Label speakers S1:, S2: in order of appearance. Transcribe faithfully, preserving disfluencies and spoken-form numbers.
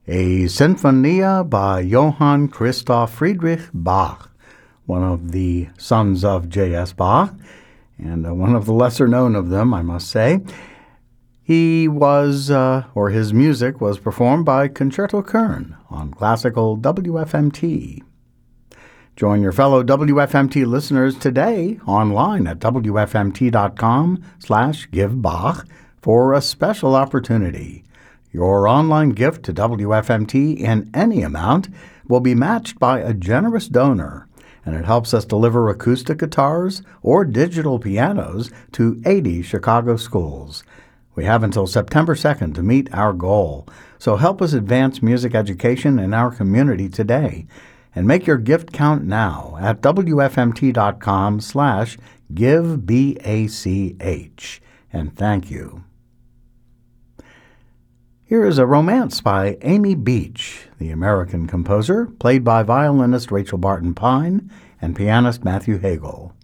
S1: a Sinfonia by Johann Christoph Friedrich Bach, one of the sons of J S. Bach, and uh, one of the lesser known of them, I must say. He was, uh, or his music was performed by Concerto Kern on classical W F M T. Join your fellow W F M T listeners today online at W F M T dot com slash give Bach for a special opportunity. Your online gift to W F M T in any amount will be matched by a generous donor, and it helps us deliver acoustic guitars or digital pianos to eighty Chicago schools. We have until September second to meet our goal, so help us advance music education in our community today, and make your gift count now at W F M T dot com slash give B A C H, and thank you. Here is a romance by Amy Beach, the American composer, played by violinist Rachel Barton Pine and pianist Matthew Hagel.